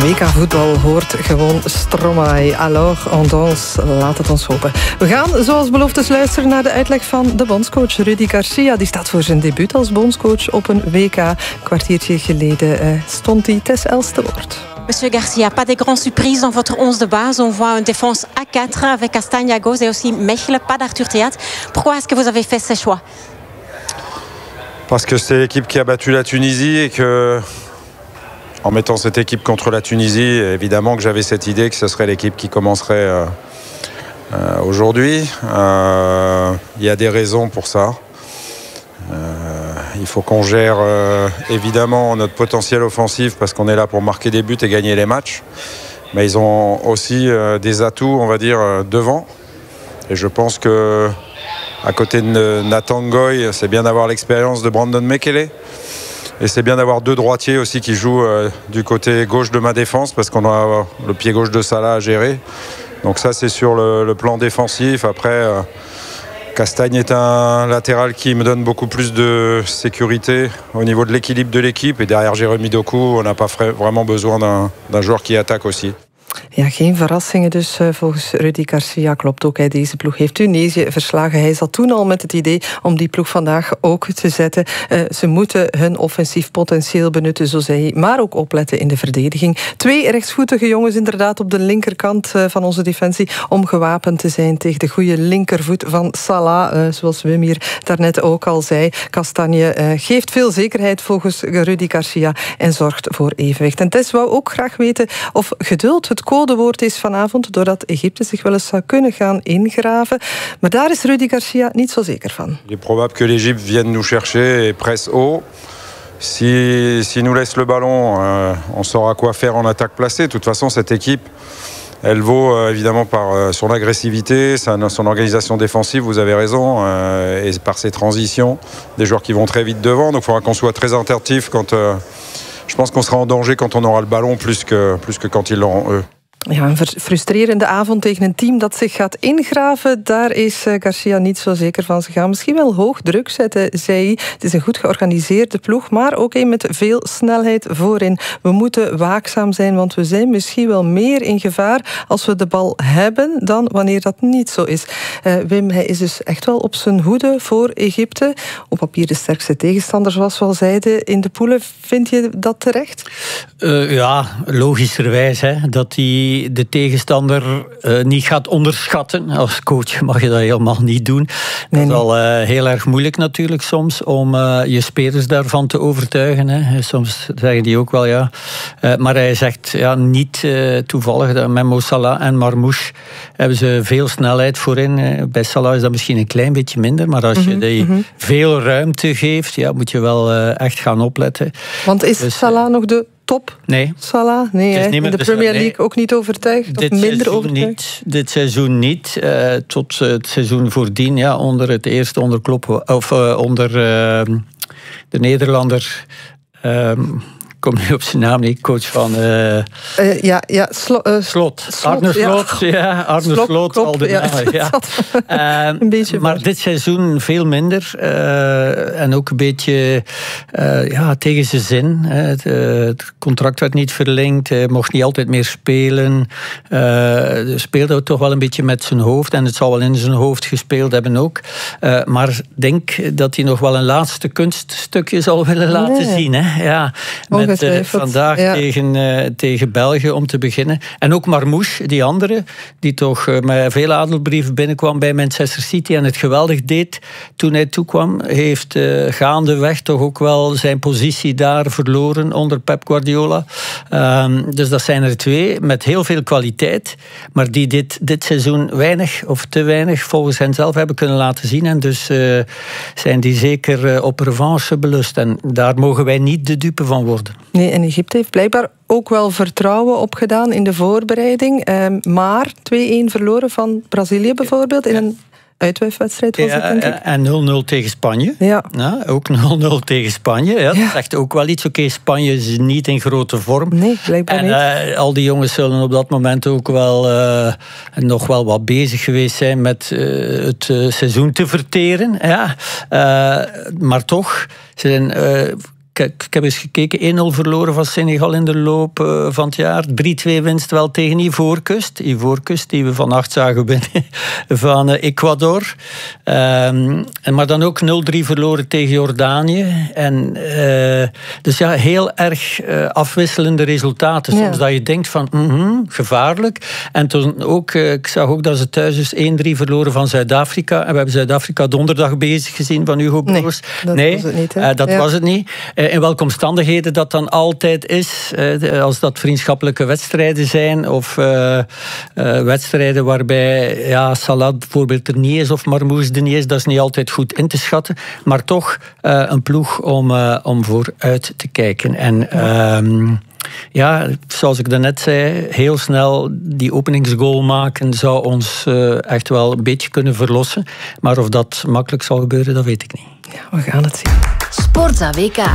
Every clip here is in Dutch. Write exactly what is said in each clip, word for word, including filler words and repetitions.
W K-voetbal hoort gewoon Stromae. Alors, on danse. Laat het ons hopen. We gaan, zoals beloofd, eens luisteren naar de uitleg van de bondscoach Rudy Garcia. Die staat voor zijn debuut als bondscoach op een W K. Een kwartiertje geleden uh, stond hij Tess Els te woord. Monsieur Garcia, pas de grandes surprises dans votre onze de base. On voit une défense à quatre avec Castagne à gauche et aussi Mechelen, pas d'Arthur Théâtre. Pourquoi est-ce que vous avez fait ces choix? Parce que c'est l'équipe qui a battu la Tunisie et que, en mettant cette équipe contre la Tunisie, évidemment que j'avais cette idée que ce serait l'équipe qui commencerait euh, euh, aujourd'hui. Euh, il y a des raisons pour ça. Euh, il faut qu'on gère euh, évidemment notre potentiel offensif parce qu'on est là pour marquer des buts et gagner les matchs. Mais ils ont aussi euh, des atouts, on va dire, euh, devant. Et je pense que à côté de Nathan Ngoy, c'est bien d'avoir l'expérience de Brandon Mekele. Et c'est bien d'avoir deux droitiers aussi qui jouent euh, du côté gauche de ma défense parce qu'on a le pied gauche de Salah à gérer. Donc ça, c'est sur le, le plan défensif. Après, euh, Castagne est un latéral qui me donne beaucoup plus de sécurité au niveau de l'équilibre de l'équipe. Et derrière Jérémy Doku, on n'a pas vraiment besoin d'un, d'un joueur qui attaque aussi. Ja, geen verrassingen dus volgens Rudy Garcia. Klopt ook, hij, deze ploeg heeft Tunesië verslagen. Hij zat toen al met het idee om die ploeg vandaag ook te zetten. Uh, ze moeten hun offensief potentieel benutten, zo zei hij. Maar ook opletten in de verdediging. Twee rechtsvoetige jongens inderdaad op de linkerkant uh, van onze defensie. Om gewapend te zijn tegen de goede linkervoet van Salah. Uh, zoals Wim hier daarnet ook al zei. Castagne uh, geeft veel zekerheid volgens Rudy Garcia. En zorgt voor evenwicht. En Tess wou ook graag weten of geduld het codewoord is vanavond, doordat Egypte zich wel eens zou kunnen gaan ingraven. Maar daar is Rudy Garcia niet zo zeker van. Il est probable que l'Égypte vienne nous chercher et presse haut. Si, si nous laisse le ballon, euh, on saura quoi faire en attaque placée. De toute façon, cette équipe, elle vaut euh, évidemment par euh, son agressivité, son, son organisation défensive, vous avez raison, euh, et par ses transitions, des joueurs qui vont très vite devant. Donc il faudra qu'on soit très attentif quand... Euh, je pense qu'on sera en danger quand on aura le ballon plus que, plus que quand ils l'auront eux. Ja, een frustrerende avond tegen een team dat zich gaat ingraven. Daar is Garcia niet zo zeker van. Ze gaan misschien wel hoog druk zetten, zei hij. Het is een goed georganiseerde ploeg, maar ook een met veel snelheid voorin. We moeten waakzaam zijn, want we zijn misschien wel meer in gevaar als we de bal hebben dan wanneer dat niet zo is. Uh, Wim, hij is dus echt wel op zijn hoede voor Egypte. Op papier de sterkste tegenstander, zoals we al zeiden, in de poelen. Vind je dat terecht? Uh, ja, logischerwijs, hè, dat hij de tegenstander uh, niet gaat onderschatten. Als coach mag je dat helemaal niet doen. Nee, dat is al uh, heel erg moeilijk natuurlijk soms om uh, je spelers daarvan te overtuigen. Hè. Soms zeggen die ook wel ja. Uh, maar hij zegt ja, niet uh, toevallig dat met Mo Salah en Marmouche hebben ze veel snelheid voorin. Uh, bij Salah is dat misschien een klein beetje minder, maar als mm-hmm, je die mm-hmm. veel ruimte geeft, ja, moet je wel uh, echt gaan opletten. Want is dus, Salah nog de top? Nee. Salah? Nee, hè? In de Premier League nee. ook niet overtuigd? Dit of minder overtuigd? Niet, dit seizoen niet. Uh, tot het seizoen voordien, ja, onder het eerste onder Klopp, of uh, onder uh, de Nederlander... Uh, Ik kom nu op zijn naam niet, coach van... Uh, uh, ja, ja, slo, uh, Slot. Slot. Arne Slot, ja. ja Arne Slot, Slot Klop, al de ja. namen. Ja. uh, een beetje maar ver. Dit seizoen veel minder. Uh, en ook een beetje uh, ja, tegen zijn zin. Het, uh, het contract werd niet verlengd. Hij mocht niet altijd meer spelen. Uh, speelde toch wel een beetje met zijn hoofd. En het zal wel in zijn hoofd gespeeld hebben ook. Uh, maar ik denk dat hij nog wel een laatste kunststukje zal willen laten nee. zien. Hè? Ja, met Uh, vandaag ja. tegen, uh, tegen België om te beginnen. En ook Marmouche, die andere, die toch uh, met veel adelbrieven binnenkwam bij Manchester City en het geweldig deed toen hij toekwam, heeft uh, gaandeweg toch ook wel zijn positie daar verloren onder Pep Guardiola. Um, dus dat zijn er twee met heel veel kwaliteit, maar die dit, dit seizoen weinig of te weinig volgens hen zelf hebben kunnen laten zien. En dus uh, zijn die zeker uh, op revanche belust. En daar mogen wij niet de dupe van worden. Nee, en Egypte heeft blijkbaar ook wel vertrouwen opgedaan in de voorbereiding. Uh, maar twee-een verloren van Brazilië bijvoorbeeld in een uitwedstrijd was ja, het, denk ik. En nul nul tegen Spanje. Ja. Ja, ook nul nul tegen Spanje. Ja, dat ja. zegt ook wel iets. Oké, okay, Spanje is niet in grote vorm. Nee, blijkbaar en, niet. Uh, al die jongens zullen op dat moment ook wel uh, nog wel wat bezig geweest zijn met uh, het uh, seizoen te verteren. Ja. Uh, maar toch, ze zijn... Uh, ik, ik heb eens gekeken, één nul verloren van Senegal in de loop uh, van het jaar. drie twee winst wel tegen Ivoorkust. Ivoorkust, die we vannacht zagen winnen van uh, Ecuador. Um, en maar dan ook nul drie verloren tegen Jordanië. En, uh, dus ja, heel erg uh, afwisselende resultaten. Soms ja. dat je denkt van, mm-hmm, gevaarlijk. En toen ook, uh, ik zag ook dat ze thuis dus één drie verloren van Zuid-Afrika. En we hebben Zuid-Afrika donderdag bezig gezien van Hugo Broos. Nee, dat nee, was het niet. Hè? Uh, dat ja. was het niet. Uh, in welke omstandigheden dat dan altijd is. Uh, als dat vriendschappelijke wedstrijden zijn. Of uh, uh, wedstrijden waarbij ja, Salah bijvoorbeeld er niet is. Of Marmouz er niet is. Dat is niet altijd goed in te schatten. Maar toch uh, een ploeg om, uh, om vooruit te kijken. En... Uh, Ja, zoals ik daarnet zei, heel snel die openingsgoal maken zou ons uh, echt wel een beetje kunnen verlossen. Maar of dat makkelijk zal gebeuren, dat weet ik niet. Ja, we gaan het zien. Sportza W K.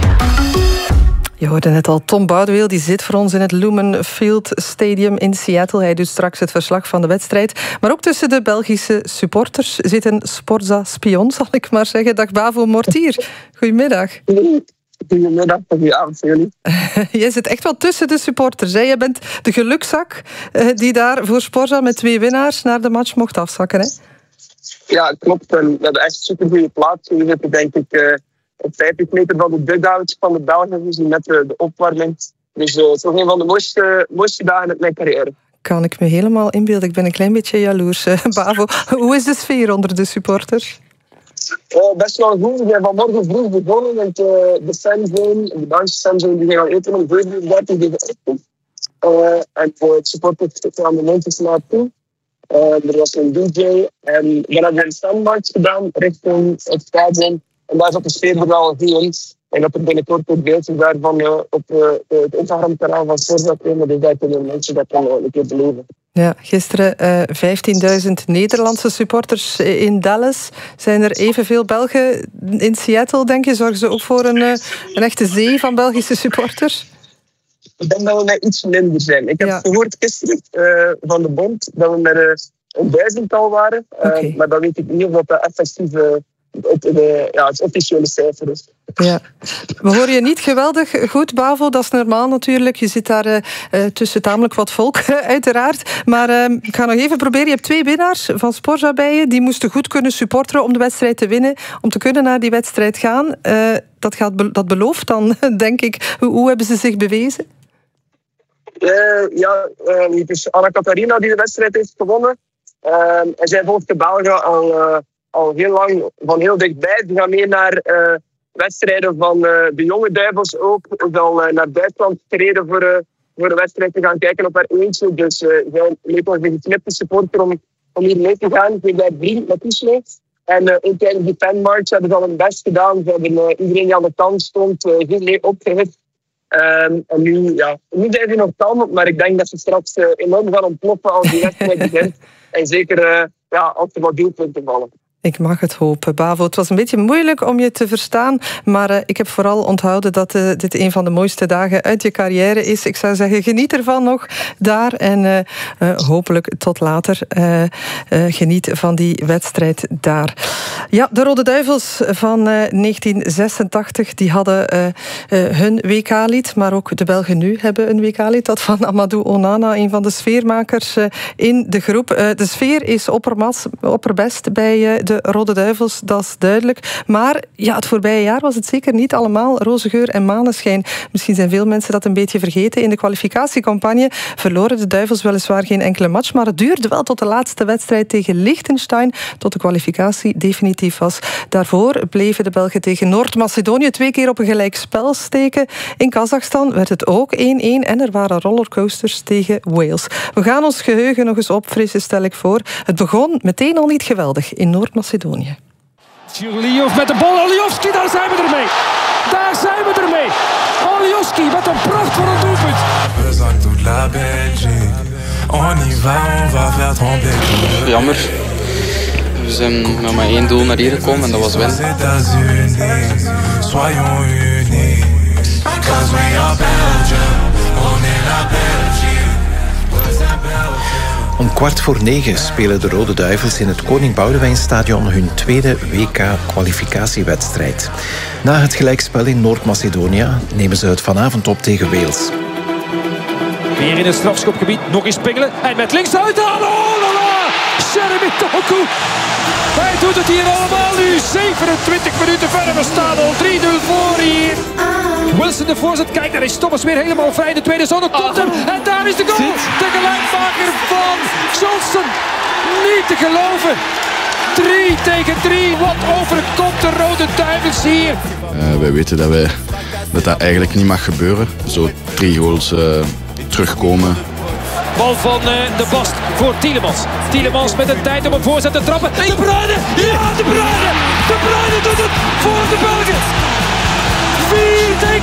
Je hoorde net al Tom Boudeweel, die zit voor ons in het Lumen Field Stadium in Seattle. Hij doet straks het verslag van de wedstrijd. Maar ook tussen de Belgische supporters zit een Sportza-spion, zal ik maar zeggen. Dag Bavo Mortier, goedemiddag. Goedemiddag, goedenavond voor jullie. Jij zit echt wel tussen de supporters. Hè? Jij bent de gelukzak die daar voor Sporza met twee winnaars naar de match mocht afzakken. Hè? Ja, klopt. En we hebben echt een supergoeie plaats. We zitten denk ik uh, op vijftig meter van de dugout van de Belgen. Dus met de, de opwarming. Dus uh, het is nog een van de mooiste, mooiste dagen uit mijn carrière. Kan ik me helemaal inbeelden. Ik ben een klein beetje jaloers, uh, Bavo. Hoe is de sfeer onder de supporters? Uh, best wel goed. We zijn vanmorgen vroeg begonnen met uh, de fanzone, de Belgische fanzone, die gaan eten om zeven uur dertig tegen ochtend. Uh, en voor het supporters aan de mondjes naartoe. Uh, er was een D J en dan hebben we een standmarch gedaan richting het stadion. En daar zat de sfeer er wel goed in. En dat er binnenkort ook beeldjes daarvan uh, op uh, het Instagram-kanaal van Sporza komen. Dus daar kunnen mensen dat dan uh, een keer beleven. Ja, gisteren uh, vijftienduizend Nederlandse supporters in Dallas. Zijn er evenveel Belgen in Seattle, denk je? Zorgen ze ook voor een, uh, een echte zee van Belgische supporters? Ik denk dat we met iets minder zijn. Ik heb ja. gehoord gisteren uh, van de bond dat we met uh, een duizendtal waren. Uh, okay. Maar dan weet ik niet of dat effectief uh, het, de, ja, het officiële cijfer is. Ja. We horen je niet geweldig goed, Bavo. Dat is normaal natuurlijk. Je zit daar uh, tussen tamelijk wat volk, uiteraard. Maar uh, ik ga nog even proberen. Je hebt twee winnaars van Sporza bij je. Die moesten goed kunnen supporteren om de wedstrijd te winnen. Om te kunnen naar die wedstrijd gaan. Uh, dat, gaat be- dat belooft dan, denk ik. Hoe, hoe hebben ze zich bewezen? Uh, ja, uh, het is Anna Catharina die de wedstrijd heeft gewonnen. Uh, en zij volgt de Belgen al, uh, al heel lang van heel dichtbij. Ze gaan mee naar uh, wedstrijden van uh, de jonge duivels ook. Ze zal uh, naar Duitsland gereden voor, uh, voor de wedstrijd te gaan kijken op haar eentje. Dus uh, zij leek ons een geknipte supporter om, om hier mee te gaan. Ze heeft daar drie naartoe mee. En uh, ook tijdens die fanmarch hebben ze al hun best gedaan. Ze hebben uh, iedereen die aan de kant stond uh, heel mee opgehit. Um, en nu, ja, nu zijn ze nog kalm, maar ik denk dat ze straks uh, enorm gaan ontploffen als die wedstrijd begint. En zeker uh, ja, als er wat doelpunten vallen. Ik mag het hopen, Bavo. Het was een beetje moeilijk om je te verstaan, maar uh, ik heb vooral onthouden dat uh, dit een van de mooiste dagen uit je carrière is. Ik zou zeggen, geniet ervan nog daar en uh, uh, hopelijk tot later. Uh, uh, geniet van die wedstrijd daar. Ja, de Rode Duivels van uh, negentien zesentachtig, die hadden uh, uh, hun W K-lied, maar ook de Belgen nu hebben een W K-lied, dat van Amadou Onana, een van de sfeermakers uh, in de groep. Uh, de sfeer is oppermas, opperbest bij uh, de De Rode Duivels, dat is duidelijk. Maar ja, het voorbije jaar was het zeker niet allemaal roze geur en maneschijn. Misschien zijn veel mensen dat een beetje vergeten. In de kwalificatiecampagne verloren de Duivels weliswaar geen enkele match, maar het duurde wel tot de laatste wedstrijd tegen Liechtenstein, tot de kwalificatie definitief was. Daarvoor bleven de Belgen tegen Noord-Macedonië twee keer op een gelijk spel steken. In Kazachstan werd het ook één-één en er waren rollercoasters tegen Wales. We gaan ons geheugen nog eens opfrissen, stel ik voor. Het begon meteen al niet geweldig in Noord-Macedonië. Macedonië. Jurliov met de bal. Oliowski, daar zijn we ermee. Daar zijn we ermee. Oliowski met een pracht voor een doelpunt. Jammer. We zijn met maar één doel naar hier gekomen en dat was winnen. Om kwart voor negen spelen de Rode Duivels in het Koning Boudewijnstadion hun tweede W K-kwalificatiewedstrijd. Na het gelijkspel in Noord-Macedonië nemen ze het vanavond op tegen Wales. Weer in het strafschopgebied, nog eens pingelen en met links uithalen. Oh la la! Jeremy Doku! Hij doet het hier allemaal nu. zevenentwintig minuten verder, we staan al drie nul voor hier. Wilson de voorzet, kijk, daar is Thomas weer helemaal vrij. De tweede zone komt hem en daar is de goal. De gelijkmaker van Johnson. Niet te geloven. drie tegen drie. Wat overkomt de Rode Duivels hier? Uh, wij weten dat, wij, dat dat eigenlijk niet mag gebeuren. Zo drie goals uh, terugkomen. Bal van uh, de Bast voor Tielemans. Tielemans met een tijd om een voorzet te trappen. De Bruyne! Ja, De Bruyne! De Bruyne doet het voor de Belgen! vier tegen